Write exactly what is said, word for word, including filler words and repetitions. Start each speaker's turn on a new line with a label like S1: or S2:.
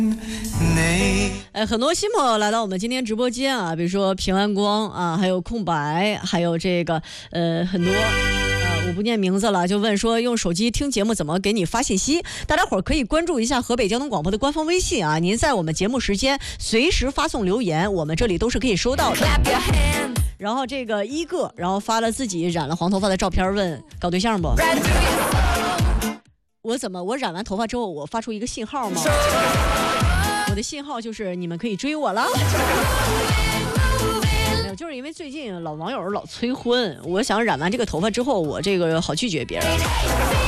S1: 哎，很多新朋友来到我们今天直播间啊，比如说平安光啊，还有空白，还有这个呃很多呃我不念名字了，就问说用手机听节目怎么给你发信息？大家伙儿可以关注一下河北交通广播的官方微信啊，您在我们节目时间随时发送留言，我们这里都是可以收到的。然后这个一个，然后发了自己染了黄头发的照片，问搞对象不？我怎么我染完头发之后，我发出一个信号吗？我的信号就是你们可以追我了。没有，就是因为最近老网友老催婚，我想染完这个头发之后，我这个好拒绝别人。